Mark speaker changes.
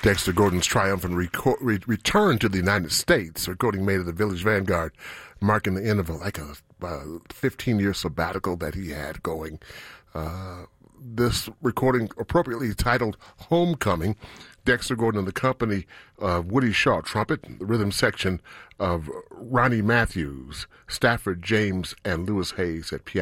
Speaker 1: Dexter Gordon's triumphant return to the United States, recording made at the Village Vanguard, marking the end of a 15-year sabbatical that he had going. This recording appropriately titled Homecoming. Dexter Gordon and the company of Woody Shaw, trumpet, the rhythm section of Ronnie Matthews, Stafford James, and Lewis Hayes at piano.